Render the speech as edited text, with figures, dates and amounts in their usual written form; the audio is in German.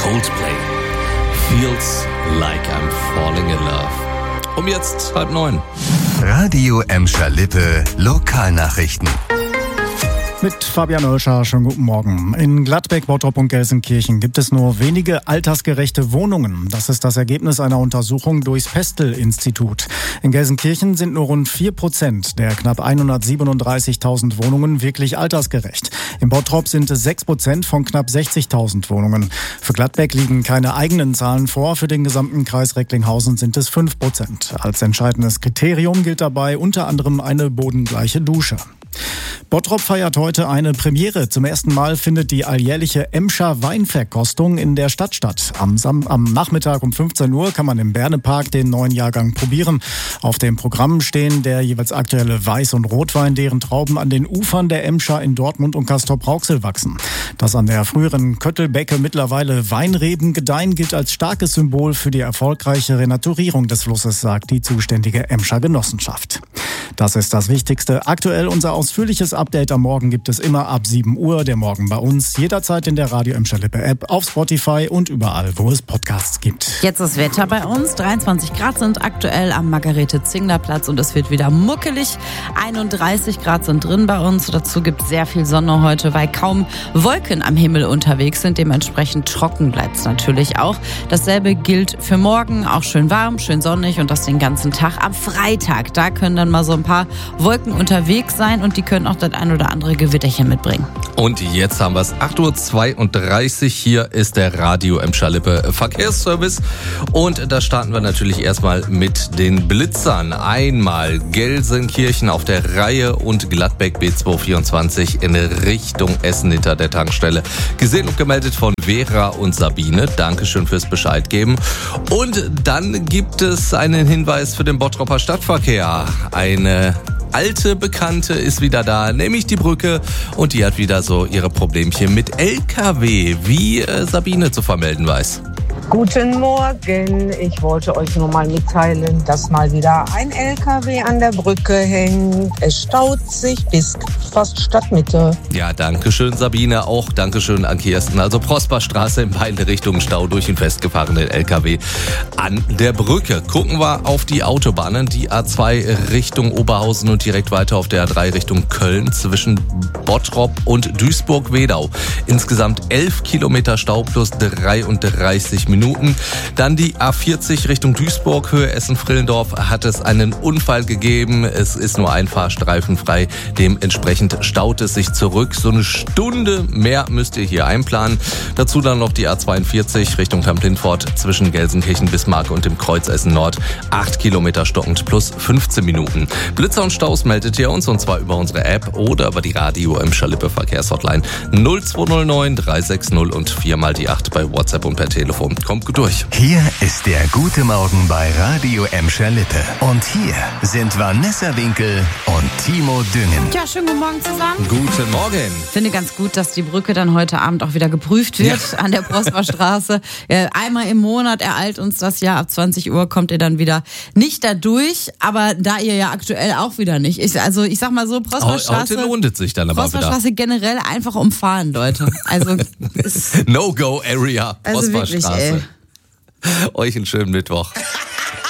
Coldplay. Feels like I'm falling in love. Um jetzt 8:30. Radio Emscher Lippe Lokalnachrichten. Mit Fabian Oelscher, schönen guten Morgen. In Gladbeck, Bottrop und Gelsenkirchen gibt es nur wenige altersgerechte Wohnungen. Das ist das Ergebnis einer Untersuchung durchs Pestel-Institut. In Gelsenkirchen sind nur rund 4% der knapp 137.000 Wohnungen wirklich altersgerecht. In Bottrop sind es 6% von knapp 60.000 Wohnungen. Für Gladbeck liegen keine eigenen Zahlen vor. Für den gesamten Kreis Recklinghausen sind es 5%. Als entscheidendes Kriterium gilt dabei unter anderem eine bodengleiche Dusche. Bottrop feiert heute eine Premiere. Zum ersten Mal findet die alljährliche Emscher Weinverkostung in der Stadt statt. Am Nachmittag um 15 Uhr kann man im Bernepark den neuen Jahrgang probieren. Auf dem Programm stehen der jeweils aktuelle Weiß- und Rotwein, deren Trauben an den Ufern der Emscher in Dortmund und Castrop-Rauxel wachsen. Dass an der früheren Köttelbecke mittlerweile Weinreben gedeihen, gilt als starkes Symbol für die erfolgreiche Renaturierung des Flusses, sagt die zuständige Emscher Genossenschaft. Das ist das Wichtigste. Aktuell unser ausführliches Update am Morgen gibt es immer ab 7 Uhr. Der Morgen bei uns, jederzeit in der Radio Emscher Lippe App, auf Spotify und überall, wo es Podcasts gibt. Jetzt das Wetter bei uns. 23 Grad sind aktuell am Margarete-Zingler-Platz und es wird wieder muckelig. 31 Grad sind drin bei uns. Dazu gibt es sehr viel Sonne heute, weil kaum Wolken am Himmel unterwegs sind. Dementsprechend trocken bleibt es natürlich auch. Dasselbe gilt für morgen. Auch schön warm, schön sonnig und das den ganzen Tag. Am Freitag, da können dann mal so ein paar Wolken unterwegs sein und die können auch das ein oder andere Gewitterchen mitbringen. Und jetzt haben wir es 8:32 Uhr. Hier ist der Radio Emscher Lippe Verkehrsservice. Und da starten wir natürlich erstmal mit den Blitzern. Einmal Gelsenkirchen auf der Reihe und Gladbeck B224 in Richtung Essen hinter der Tankstelle. Gesehen und gemeldet von Vera und Sabine. Dankeschön fürs Bescheid geben. Und dann gibt es einen Hinweis für den Bottroper Stadtverkehr. Eine alte Bekannte ist wieder da, nämlich die Brücke. Und die hat wieder so ihre Problemchen mit LKW, wie Sabine zu vermelden weiß. Guten Morgen. Ich wollte euch nur mal mitteilen, dass mal wieder ein LKW an der Brücke hängt. Es staut sich bis fast Stadtmitte. Ja, danke schön, Sabine. Auch dankeschön an Kirsten. Also Prosperstraße in beide Richtungen Stau durch den festgefahrenen LKW an der Brücke. Gucken wir auf die Autobahnen. Die A2 Richtung Oberhausen und direkt weiter auf der A3 Richtung Köln zwischen Bottrop und Duisburg-Wedau. Insgesamt 11 Kilometer Stau plus 33 Minuten. Dann die A40 Richtung Duisburg, Höhe Essen-Frillendorf, hat es einen Unfall gegeben. Es ist nur ein Fahrstreifen frei. Dementsprechend staut es sich zurück. So eine Stunde mehr müsst ihr hier einplanen. Dazu dann noch die A42 Richtung Kamp-Lindfort zwischen Gelsenkirchen, Bismarck und dem Kreuz Essen Nord. 8 Kilometer stockend plus 15 Minuten. Blitzer und Staus meldet ihr uns und zwar über unsere App oder über die Radio Emscher Lippe Verkehrshotline 0209 360 und 4x8 bei WhatsApp und per Telefon. Kommt gut durch. Hier ist der Gute Morgen bei Radio Emscher Lippe. Und hier sind Vanessa Winkel und Timo Düngen. Ja, schönen guten Morgen zusammen. Guten Morgen. Ich finde ganz gut, dass die Brücke dann heute Abend auch wieder geprüft wird an der Prosperstraße. Einmal im Monat ereilt uns das ja. Ab 20 Uhr kommt ihr dann wieder nicht da durch. Aber da ihr ja aktuell auch wieder nicht. Ich sag mal so, Prosperstraße. Heute lohnt es sich dann aber wieder. Prosperstraße generell einfach umfahren, Leute. Also No-Go-Area, also Prosperstraße. wirklich, Euch einen schönen Mittwoch.